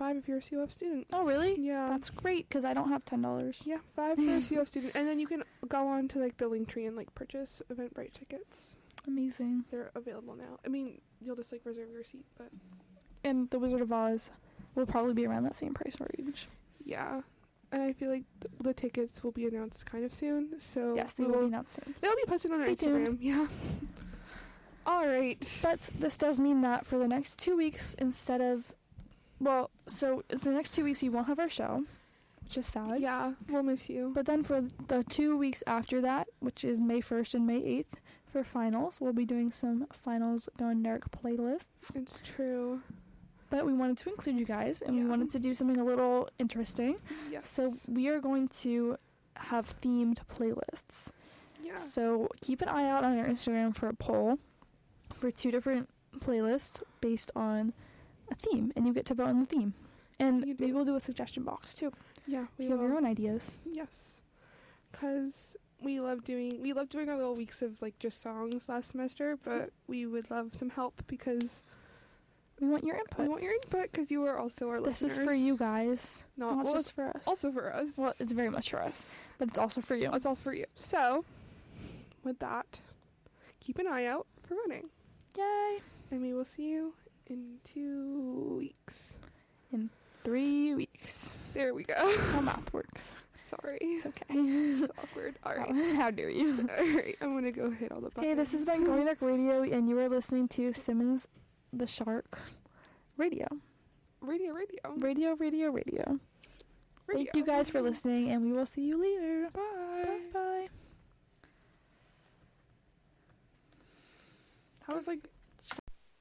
$5 if you're a COF student. Oh, really? Yeah. That's great, because I don't have $10. Yeah, $5 for a COF student. And then you can go on to, like, the Linktree and, like, purchase Eventbrite tickets. Amazing. They're available now. I mean, you'll just, like, reserve your seat, but... And the Wizard of Oz will probably be around that same price range. Yeah. And I feel like the tickets will be announced kind of soon, so... Yes, they will be announced soon. They'll be posted on our Stay Instagram. tuned. Yeah. All right. But this does mean that for the next 2 weeks, instead of... Well, so the next 2 weeks, we won't have our show, which is sad. Yeah, we'll miss you. But then for the 2 weeks after that, which is May 1st and May 8th, for finals, we'll be doing some finals Going Dark playlists. It's true. But we wanted to include you guys, and Yeah. we wanted to do something a little interesting. Yes. So we are going to have themed playlists. Yeah. So keep an eye out on our Instagram for a poll for 2 different playlists based on a theme, and you get to vote on the theme. And You do. maybe we'll do a suggestion box too. Yeah, If we you have your will. own ideas. Yes. Because we loved doing our little weeks of, like, just songs last semester, but we would love some help because We want your input. we want your input because you are also our This listeners. is for you guys, Not not well, just it's for us. also for us. Well, it's very much for us, but it's also for you. It's all for you. So, with that, keep an eye out for voting. Yay! And we will see you in 2 weeks. 3 weeks. There we go. How math works. Sorry. It's okay. It's awkward. All right. How dare you? All right. I'm going to go hit all the buttons. Hey, this has been Going Dark Radio, and you are listening to Simmons the Shark Radio. Radio. Radio. Thank you guys for listening, and we will see you later. Bye. Bye. That was like